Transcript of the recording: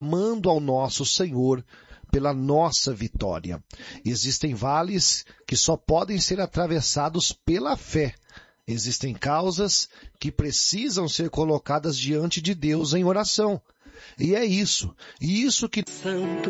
clamando ao nosso Senhor pela nossa vitória. Existem vales que só podem ser atravessados pela fé. Existem causas que precisam ser colocadas diante de Deus em oração. E é isso que Santo